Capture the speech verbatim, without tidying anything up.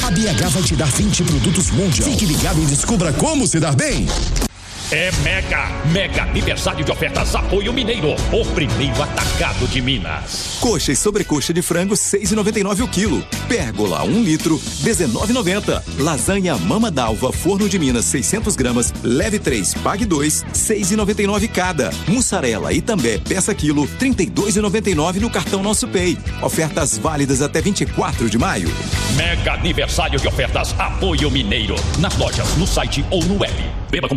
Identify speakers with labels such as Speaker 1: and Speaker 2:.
Speaker 1: A B H vai te dar vinte produtos Mondial. Fique ligado e descubra como se dar bem.
Speaker 2: É mega, mega aniversário de ofertas Apoio Mineiro, o primeiro atacado de Minas.
Speaker 3: Coxa e sobrecoxa de frango seis reais e noventa e nove centavos o quilo. Pérgola um litro, dezenove reais e noventa centavos. Lasanha Mama d'Alva Forno de Minas seiscentas gramas, leve três, pague dois, seis reais e noventa e nove centavos cada. Mussarela Itambé peça quilo, trinta e dois reais e noventa e nove centavos no cartão Nosso Pay. Ofertas válidas até vinte e quatro de maio.
Speaker 2: Mega aniversário de ofertas Apoio Mineiro, nas lojas, no site ou no web. Beba com